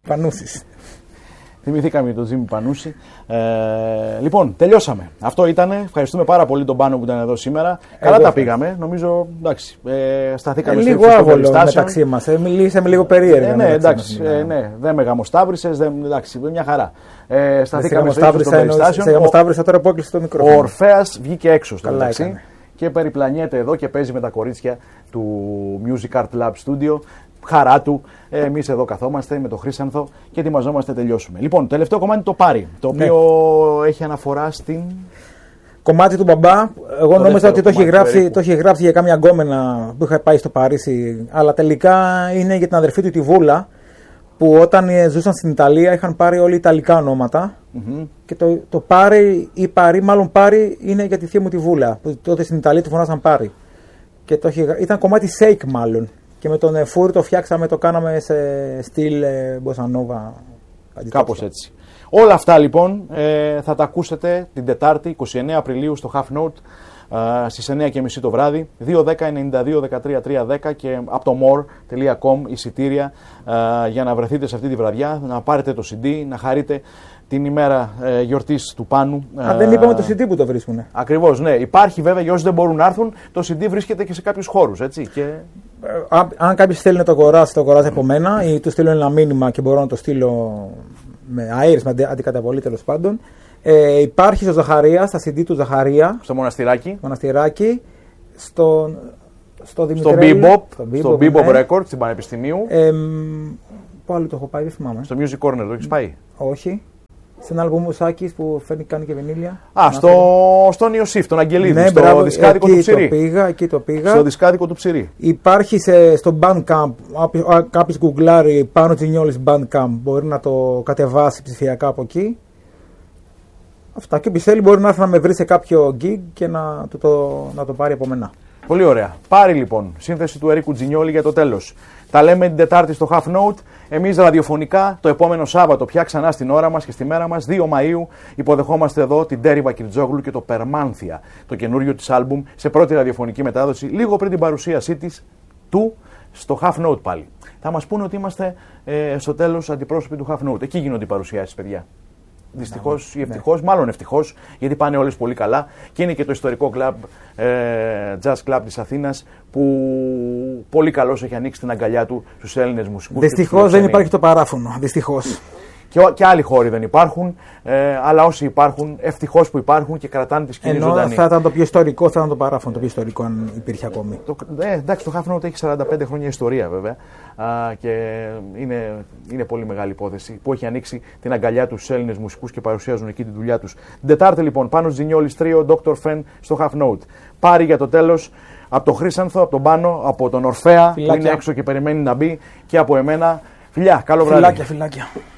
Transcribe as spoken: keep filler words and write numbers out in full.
Πανούσης. Θυμηθήκαμε τον Τζίμι Πανούση. Ε, λοιπόν, τελειώσαμε. Αυτό ήτανε. Ευχαριστούμε πάρα πολύ τον Πάνο που ήταν εδώ σήμερα. Εγώ Καλά τα πήγαμε. Νομίζω, εντάξει, ε, σταθήκαμε ε, στο λίγο άβολο μεταξύ μας. Ε, μιλήσαμε λίγο περίεργα. Ε, ναι, εντάξει, ε, ναι, δεν με γαμοσταύρησες, εντάξει, μια χαρά. Ε, σταθήκαμε στο ύψος των περιστάσεων. Σε γαμοσταύρισα τώρα που έκλεισε το μικρόφωνο. Ο Ορφέας βγήκε έξω στο μεταξύ και περιπλανιέται εδώ και παίζει με τα κορίτσια του Music Art Lab Studio. Χαρά του. Εμείς εδώ καθόμαστε με τον Χρύσανθο και ετοιμαζόμαστε να τελειώσουμε. Λοιπόν, το τελευταίο κομμάτι το Πάρη, το οποίο ναι. έχει αναφορά στην. Κομμάτι του μπαμπά. Εγώ νόμιζα ότι το έχει, γράψει, το έχει γράψει για κάμια γκόμενα που είχα πάει στο Παρίσι. Αλλά τελικά είναι για την αδερφή του τη Βούλα, που όταν ζούσαν στην Ιταλία είχαν πάρει όλοι Ιταλικά ονόματα. Mm-hmm. Και το, το Πάρη ή Πάρη, μάλλον Πάρη είναι για τη θεία μου τη Βούλα, που τότε στην Ιταλία του φωνάζαν Πάρη. Και το έχει, ήταν κομμάτι shake μάλλον. Και με τον Φούρ το φτιάξαμε, το κάναμε σε στυλ Μποσανόβα. Κάπως έτσι. Όλα αυτά λοιπόν ε, θα τα ακούσετε την Τετάρτη εικοστή ενάτη Απριλίου στο Half Note ε, στις εννιά και μισή το βράδυ. δύο δέκα ενενήντα δύο δεκατρία τριακόσια δέκα και από το more τελεία com εισιτήρια ε, για να βρεθείτε σε αυτή τη βραδιά, να πάρετε το σι ντι, να χαρείτε την ημέρα ε, γιορτής του Πάνου. Αν δεν είπαμε το σι ντι που το βρίσκουνε. Ακριβώς, ναι. Υπάρχει βέβαια για όσοι δεν μπορούν να έρθουν, το σι ντι βρίσκεται και σε κάποιους χώρους, έτσι. Και... Ε, αν κάποιος θέλει να το αγοράσει, το αγοράζει από μένα ή του στείλω ένα μήνυμα και μπορώ να το στείλω με αέρες, με αντικαταβολή τέλος πάντων. Ε, υπάρχει στο Ζαχαρία, στα σι ντι του Ζαχαρία. Στο Μοναστηράκι. Μοναστηράκι. Στο, στο Δημητρέλη. Στο Bebop, στο Bebop ναι. Records, στην Πανεπιστημίου. Ε, πού άλλο το έχω πάει, δεν θυμάμαι. Στο Music Corner το έχεις πάει. Όχι. Σε ένα άλμπουμ Σάκης που φέρνει κάνει και βινίλια. Α, στο, στον Ιωσήφ, τον Αγγελίδη, ναι, στο μπράβο, δισκάδικο του Ψηρή. Το πήγα, εκεί το πήγα. Στο δισκάδικο του Ψηρή. Υπάρχει σε, στο Bandcamp, κάποιος γκουγκλάρει Πάνο Τζινιόλης Bandcamp, μπορεί να το κατεβάσει ψηφιακά από εκεί. Αυτά. Και όποιος θέλει μπορεί να έρθει να με βρει σε κάποιο gig και να το, το, να το πάρει από μένα. Πολύ ωραία. Πάρει λοιπόν σύνθεση του Ερίκου Τζινιόλη για το τέλος. Τα λέμε την Τετάρτη στο Half Note. Εμείς ραδιοφωνικά το επόμενο Σάββατο πια ξανά στην ώρα μας και στη μέρα μας, δύο Μαΐου, υποδεχόμαστε εδώ την Τέρι Βακυρτζόγλου και το Περμάνθια, το καινούριο της άλμπουμ, σε πρώτη ραδιοφωνική μετάδοση, λίγο πριν την παρουσίασή της του στο Half Note πάλι. Θα μας πούνε ότι είμαστε ε, στο τέλος αντιπρόσωποι του Half Note. Εκεί γίνονται οι παρουσιάσεις, παιδιά. Δυστυχώς ή ευτυχώς, ναι. μάλλον ευτυχώς, γιατί πάνε όλες πολύ καλά και είναι και το ιστορικό club, ε, jazz club της Αθήνας που πολύ καλώς έχει ανοίξει την αγκαλιά του στους Έλληνες μουσικούς. Δυστυχώς δεν υπάρχει το παράφωνο, δυστυχώς. Και, και άλλοι χώροι δεν υπάρχουν, ε, αλλά όσοι υπάρχουν, ευτυχώς που υπάρχουν και κρατάνε τη σκηνή ζωντανή. Ενώ θα ήταν το πιο ιστορικό, θα ήταν το παράφωνο το πιο ιστορικό αν υπήρχε ακόμη. Το, ε, εντάξει, το Half Note έχει σαράντα πέντε χρόνια ιστορία βέβαια α, και είναι, είναι πολύ μεγάλη υπόθεση που έχει ανοίξει την αγκαλιά τους στους Έλληνες μουσικούς και παρουσιάζουν εκεί τη δουλειά τους. Την Τετάρτη λοιπόν, Πάνος Τζινιόλης τρίο, Doctor Fen στο Half Note. Πάρει για το τέλος από τον Χρύσανθο, από τον Πάνο, από τον Ορφέα, φιλάκια, που είναι έξω και περιμένει να μπει, και από εμένα. Φιλιά, καλό βράδυ. Φιλάκια, φιλάκια.